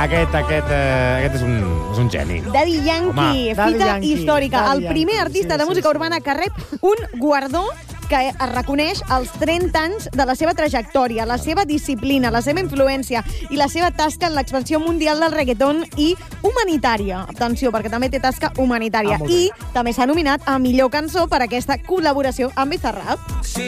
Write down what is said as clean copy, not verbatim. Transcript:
Aquest és un geni. Daddy Yankee, fita històrica. El primer artista de música urbana que rep un guardó que es reconeix els 30 anys de la seva trajectòria, la seva disciplina, la seva influència i la seva tasca en l'expansió mundial del reggaeton i humanitària. Atenció, perquè també té tasca humanitària. I també s'ha nominat a millor cançó per aquesta col·laboració amb Bizarrap.